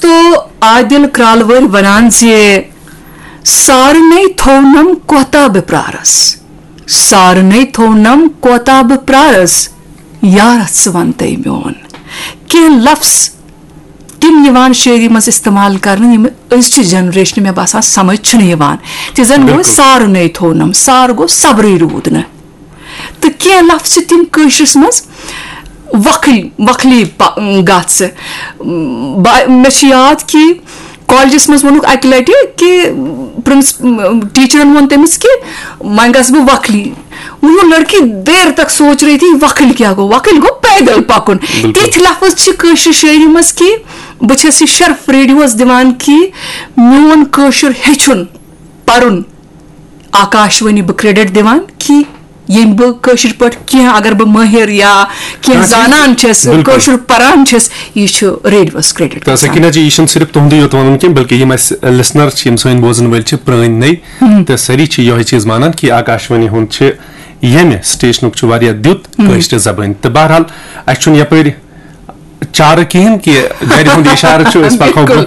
दोस्तों आदिल क्रालवर वनान जे सारने थोनम कोताब प्रारस सारने थोनम कोताब प्रारस यारस वनते म्योन के लफ्ज तिम यवान शेरी मज इस्तेमाल करने यम अजचि जनरेशन में बासा समझ छन यवान तिजन गो सारने थोनम सार गो सबरी रूद न तो के लफ्ज तिम कशिस मज वखली गत्स मे याद कि कॉलेजस मज वोनुक अक लटि कि टीचरन वोन तमिस कि मैं गस बह वखली वो लड़की देर तक सोच रही थी वखल क्या गो पैदल पकुन तिथ लफ्ज कशिर शायरी मज कि बह शर्फ रेडियोस दिवान कि मोन कशिर हेचुन परुन आकाशवाणी बह क्रेडिट दिवान कि यम बह कशिर पट क्या अगर बह माहिर या क्या जानान छस कशिर परान छस यह रेडियोस क्रेडिट तो सकीना जी यह सिर्फ तुंदे योत वन कह बल्कि यम लिसनर सन बोजन वल प्रान नई तो सारी यह चीज मानान कि आकाशवाणी हुंद यम स्टेशनुक दुत कशिर जबान तो बहरहाल अस यपर चार कहें कि गर हुंद इशार पको